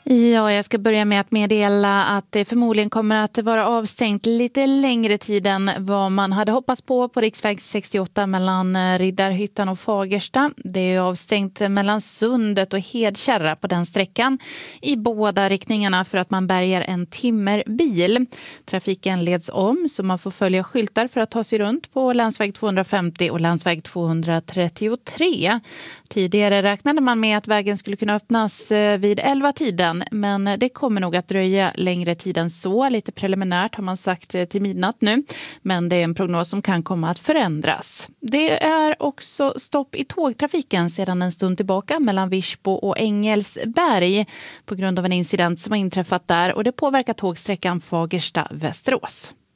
Ja, jag ska börja med att meddela att det förmodligen kommer att vara avstängt lite längre tid än vad man hade hoppats på riksväg 68 mellan Riddarhyttan och Fagersta. Det är avstängt mellan Sundet och Hedkärra på den sträckan i båda riktningarna för att man bärgar en timmerbil. Trafiken leds om så man får följa skyltar för att ta sig runt på länsväg 250 och länsväg 233. Tidigare räknade man med att vägen skulle kunna öppnas vid 11-tiden, men det kommer nog att dröja längre tid än så. Lite preliminärt har man sagt till midnatt nu, men det är en prognos som kan komma att förändras. Det är också stopp i tågtrafiken sedan en stund tillbaka mellan Virsbo och Engelsberg på grund av en incident som har inträffat där, och det påverkar tågsträckan Fagersta-Västerås.